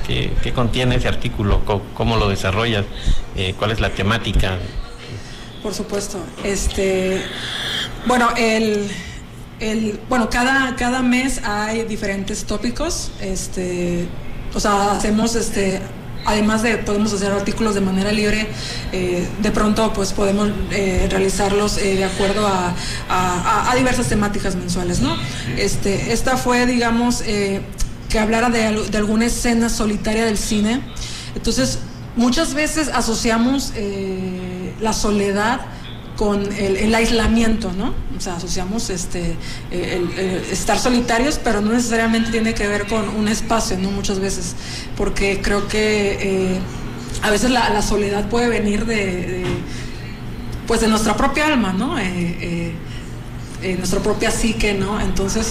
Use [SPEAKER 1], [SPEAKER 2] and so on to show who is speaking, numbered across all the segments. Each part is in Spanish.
[SPEAKER 1] ¿Qué contiene ese artículo? ¿Cómo lo desarrollas? ¿Cuál es la temática?
[SPEAKER 2] Por supuesto. Bueno, cada mes hay diferentes tópicos. O sea, hacemos además de podemos hacer artículos de manera libre, de pronto pues podemos realizarlos de acuerdo a diversas temáticas mensuales, ¿no? Esta fue, digamos, que hablara de alguna escena solitaria del cine. Entonces, muchas veces asociamos la soledad con el aislamiento, ¿no? O sea, asociamos el estar solitarios, pero no necesariamente tiene que ver con un espacio, ¿no? Muchas veces, porque creo que a veces la soledad puede venir de nuestra propia alma, ¿no? Nuestra propia psique, ¿no? Entonces,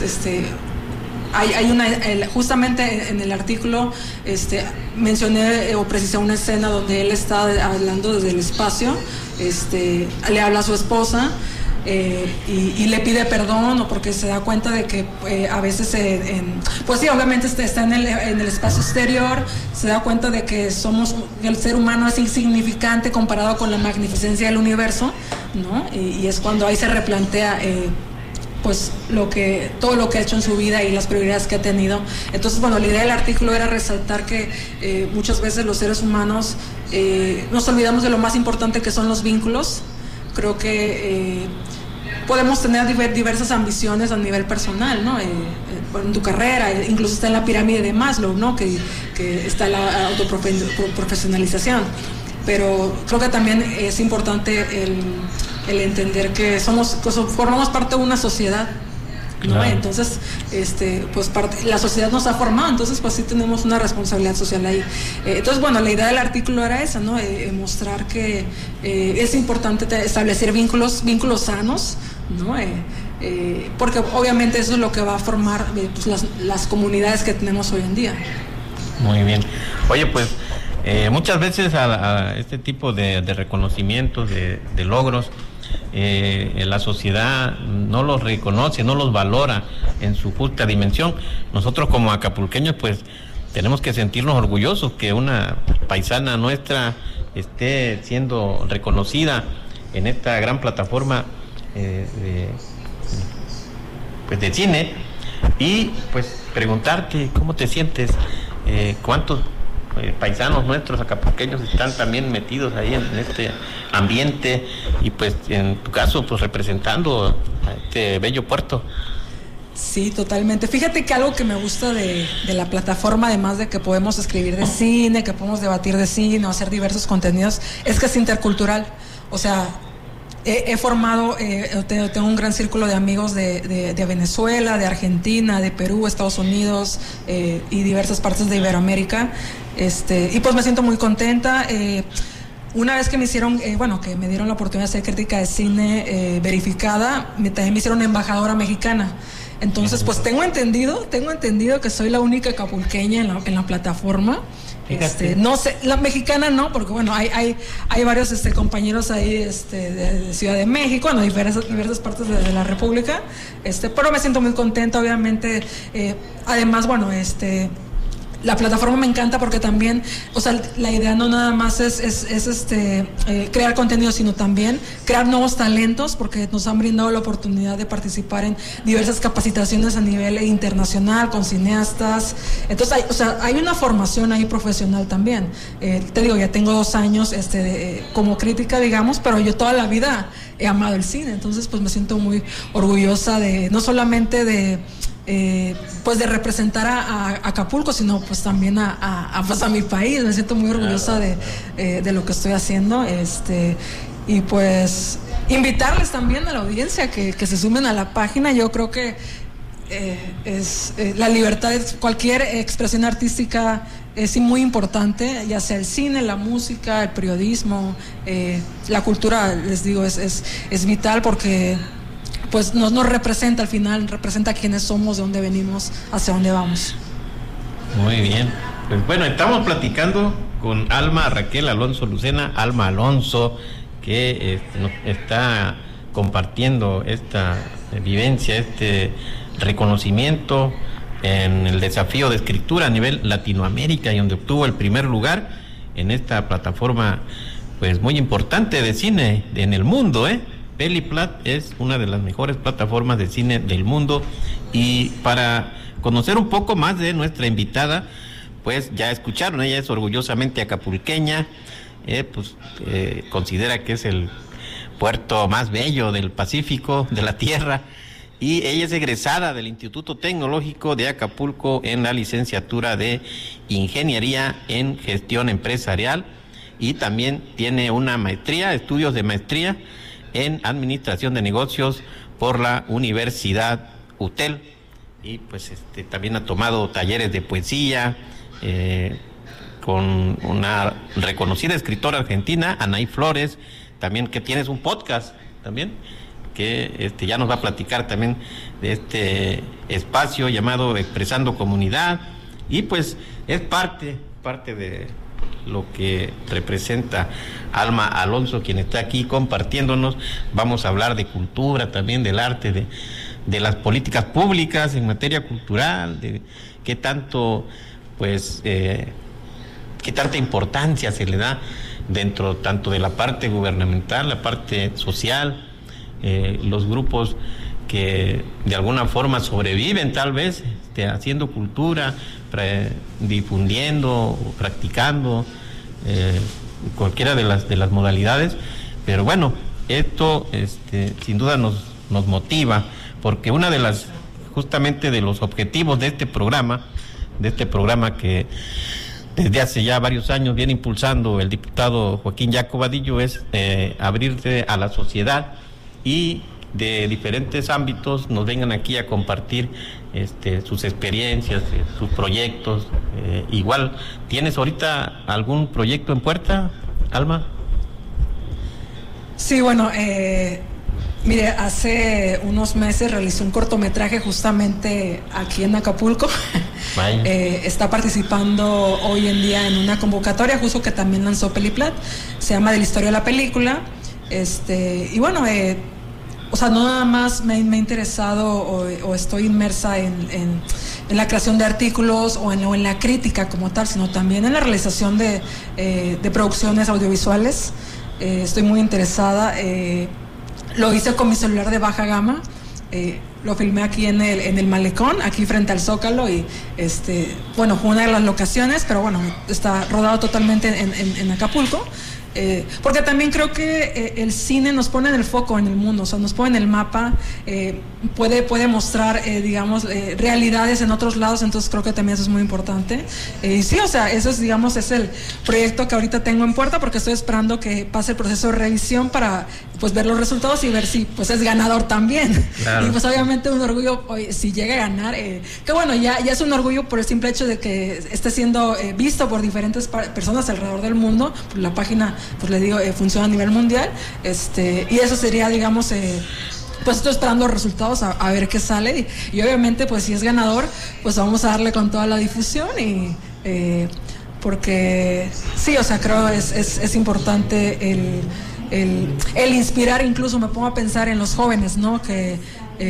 [SPEAKER 2] justamente en el artículo mencioné o precisé una escena donde él está hablando desde el espacio, le habla a su esposa y le pide perdón, o porque se da cuenta de que a veces pues sí, obviamente está en el espacio exterior, se da cuenta de que el ser humano es insignificante comparado con la magnificencia del universo, ¿no? Y es cuando ahí se replantea pues todo lo que ha hecho en su vida y las prioridades que ha tenido. Entonces, bueno, la idea del artículo era resaltar que muchas veces los seres humanos nos olvidamos de lo más importante, que son los vínculos. Creo que podemos tener diversas ambiciones a nivel personal, ¿no? En tu carrera, incluso está en la pirámide de Maslow, ¿no? Que está la autoprofesionalización. Pero creo que también es importante el entender que formamos parte de una sociedad, ¿no? Claro. Entonces, pues la sociedad nos ha formado, entonces pues sí tenemos una responsabilidad social ahí. Entonces, bueno, la idea del artículo era esa, ¿no? Mostrar que es importante establecer vínculos sanos, ¿no? Porque obviamente eso es lo que va a formar pues, las comunidades que tenemos hoy en día.
[SPEAKER 1] Muy bien. Oye, pues muchas veces a este tipo de reconocimientos, de logros, la sociedad no los reconoce, no los valora en su justa dimensión. Nosotros como acapulqueños pues tenemos que sentirnos orgullosos que una paisana nuestra esté siendo reconocida en esta gran plataforma de cine, y pues preguntarte cómo te sientes, cuántos paisanos nuestros acapulqueños están también metidos ahí en este ambiente, y pues en tu caso pues representando a este bello puerto.
[SPEAKER 2] Sí, totalmente. Fíjate que algo que me gusta de la plataforma, además de que podemos escribir de cine, que podemos debatir de cine o hacer diversos contenidos, es que es intercultural. O sea, he formado, tengo un gran círculo de amigos de Venezuela, de Argentina, de Perú, Estados Unidos y diversas partes de Iberoamérica. Y pues me siento muy contenta. Una vez que me hicieron, que me dieron la oportunidad de hacer crítica de cine verificada, también me hicieron embajadora mexicana. Entonces, pues tengo entendido que soy la única acapulqueña en la plataforma. No sé, la mexicana no, porque bueno, hay varios compañeros ahí de Ciudad de México, de diversas partes de la República, pero me siento muy contenta, obviamente. Además, bueno, la plataforma me encanta porque también, o sea, la idea no nada más es crear contenido, sino también crear nuevos talentos, porque nos han brindado la oportunidad de participar en diversas capacitaciones a nivel internacional con cineastas. Entonces, hay una formación ahí profesional también. Te digo, ya tengo 2 años como crítica, digamos, pero yo toda la vida he amado el cine, entonces pues me siento muy orgullosa no solamente de representar a Acapulco, sino pues también a mi país. Me siento muy orgullosa de lo que estoy haciendo, y pues invitarles también a la audiencia que se sumen a la página. Yo creo que la libertad de cualquier expresión artística es muy importante, ya sea el cine, la música, el periodismo, la cultura, les digo, es vital, porque pues nos representa al final, representa quiénes somos, de dónde venimos, hacia dónde vamos.
[SPEAKER 1] Muy bien. Pues bueno, estamos platicando con Alma Raquel Alonso Lucena, Alma Alonso, que nos está compartiendo esta vivencia, este reconocimiento en el desafío de escritura a nivel Latinoamérica y donde obtuvo el primer lugar en esta plataforma pues muy importante de cine en el mundo, Peliplat es una de las mejores plataformas de cine del mundo. Y para conocer un poco más de nuestra invitada, pues ya escucharon, ella es orgullosamente acapulqueña, considera que es el puerto más bello del Pacífico, de la tierra, y ella es egresada del Instituto Tecnológico de Acapulco en la licenciatura de Ingeniería en Gestión Empresarial, y también tiene una maestría, estudios de maestría en Administración de Negocios por la Universidad UTEL, y pues también ha tomado talleres de poesía con una reconocida escritora argentina, Anaí Flores, también que tienes un podcast también, que ya nos va a platicar también de este espacio llamado Expresando Comunidad, y pues es parte de lo que representa Alma Alonso, quien está aquí compartiéndonos. Vamos a hablar de cultura, también del arte, de las políticas públicas en materia cultural, de qué tanto, pues, qué tanta importancia se le da dentro tanto de la parte gubernamental, la parte social, los grupos que de alguna forma sobreviven tal vez haciendo cultura, difundiendo, practicando cualquiera de las modalidades. Pero bueno, esto sin duda nos motiva, porque una de las, justamente de los objetivos de este programa que desde hace ya varios años viene impulsando el diputado Joaquín Jaco Vadillo, es abrirse a la sociedad y de diferentes ámbitos nos vengan aquí a compartir sus experiencias, sus proyectos. Igual, ¿tienes ahorita algún proyecto en puerta, Alma?
[SPEAKER 2] Sí, bueno, mire, hace unos meses realicé un cortometraje justamente aquí en Acapulco. Está participando hoy en día en una convocatoria justo que también lanzó Peliplat, se llama De la historia de la película. Y bueno, o sea, no nada más me ha interesado o estoy inmersa en la creación de artículos o en la crítica como tal, sino también en la realización de producciones audiovisuales. Estoy muy interesada. Lo hice con mi celular de baja gama. Lo filmé aquí en el Malecón, aquí frente al Zócalo, y bueno, fue una de las locaciones, pero bueno, está rodado totalmente en Acapulco. Porque también creo que el cine nos pone en el foco en el mundo, o sea, nos pone en el mapa, puede mostrar, digamos, realidades en otros lados, entonces creo que también eso es muy importante. Sí, o sea, eso es, digamos, es el proyecto que ahorita tengo en puerta, porque estoy esperando que pase el proceso de revisión para, pues, ver los resultados y ver si, pues, es ganador también. Claro. Y pues obviamente un orgullo, si llega a ganar, que bueno, ya es un orgullo por el simple hecho de que esté siendo visto por diferentes personas alrededor del mundo. Por la página, pues le digo, funciona a nivel mundial, y eso sería, digamos, pues estoy esperando los resultados a ver qué sale, y obviamente, pues si es ganador, pues vamos a darle con toda la difusión, y porque sí, o sea, creo es importante el inspirar. Incluso me pongo a pensar en los jóvenes, ¿no? Que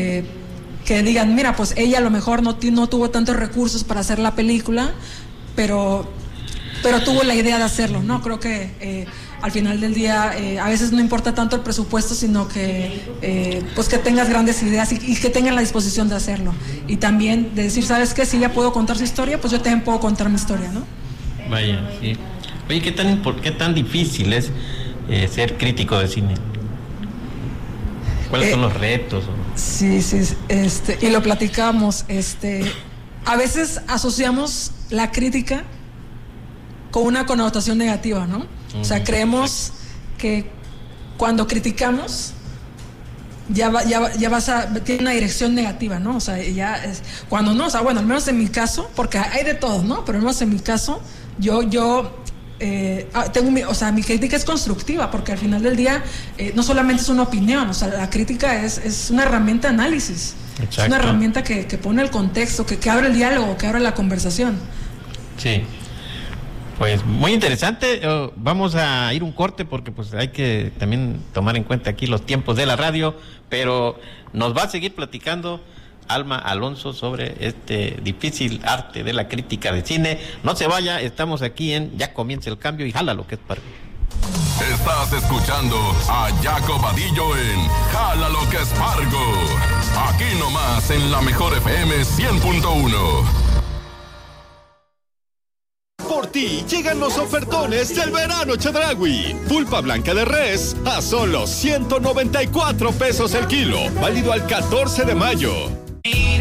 [SPEAKER 2] digan, mira, pues ella a lo mejor no tuvo tantos recursos para hacer la película, pero tuvo la idea de hacerlo, ¿no? Creo que al final del día a veces no importa tanto el presupuesto, sino que pues que tengas grandes ideas y que tengan la disposición de hacerlo, y también de decir, ¿sabes qué? Si ella pudo contar su historia, pues yo también puedo contar mi historia, ¿no?
[SPEAKER 1] Vaya, sí. Oye, ¿qué tan difícil es ser crítico de cine? ¿Cuáles son los retos?
[SPEAKER 2] Sí, y lo platicamos, a veces asociamos la crítica con una connotación negativa, ¿no? O sea, creemos que cuando criticamos ya tiene una dirección negativa, ¿no? O sea, ya es, cuando no, o sea, bueno, al menos en mi caso, porque hay de todo, ¿no? Pero al menos en mi caso, yo tengo mi crítica es constructiva, porque al final del día no solamente es una opinión, o sea, la crítica es una herramienta de análisis. Exacto. Es una herramienta que pone el contexto, que abre el diálogo, que abre la conversación.
[SPEAKER 1] Sí. Pues muy interesante. Vamos a ir un corte porque pues hay que también tomar en cuenta aquí los tiempos de la radio, pero nos va a seguir platicando Alma Alonso sobre este difícil arte de la crítica de cine. No se vaya, estamos aquí en Ya Comienza el Cambio y jala lo que es Pargo.
[SPEAKER 3] Estás escuchando a Jaco Vadillo en Jala lo que es Pargo. Aquí nomás en la Mejor FM 100.1.
[SPEAKER 4] Por ti llegan los ofertones del verano Chedraui. Pulpa blanca de res a solo 194 pesos el kilo. Válido al 14 de mayo.